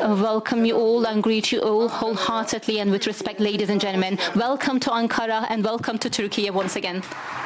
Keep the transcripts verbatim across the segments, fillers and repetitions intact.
welcome you all and greet you all wholeheartedly and with respect, ladies and gentlemen. Welcome to Ankara and welcome to Turkey once again.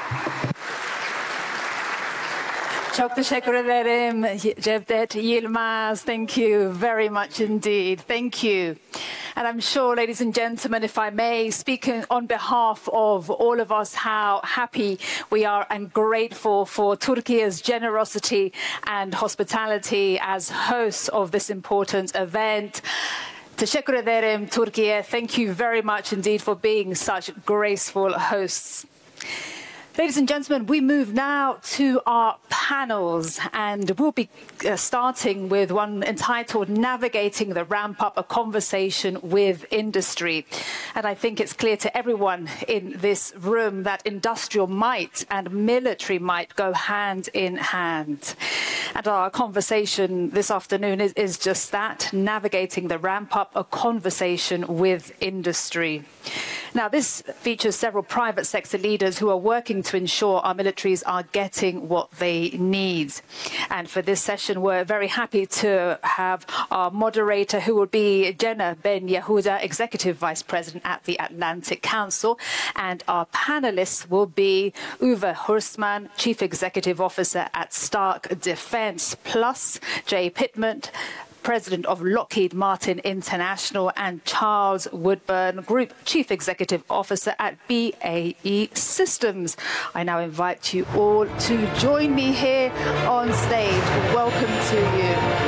Çok teşekkür ederim Cevdet Yilmaz. Thank you very much indeed. Thank you. And I'm sure, ladies and gentlemen, if I may, speaking on behalf of all of us, how happy we are and grateful for Turkey's generosity and hospitality as hosts of this important event. Teşekkür ederim, Turkey. Thank you very much indeed for being such graceful hosts. Ladies and gentlemen, we move now to our panels, and we'll be uh, starting with one entitled Navigating the Ramp-Up, a Conversation with Industry. And I think it's clear to everyone in this room that industrial might and military might go hand in hand. And our conversation this afternoon is, is just that, navigating the ramp-up, a conversation with industry. Now, this features several private sector leaders who are working to ensure our militaries are getting what they need. And for this session, we're very happy to have our moderator, who will be Jenna Ben Yehuda, Executive Vice President at the Atlantic Council. And our panelists will be Uwe Hurstmann, Chief Executive Officer at Stark Defence, plus Jay Pittman, President of Lockheed Martin International, and Charles Woodburn, Group Chief Executive Officer at B A E Systems. I now invite you all to join me here on stage. Welcome to you.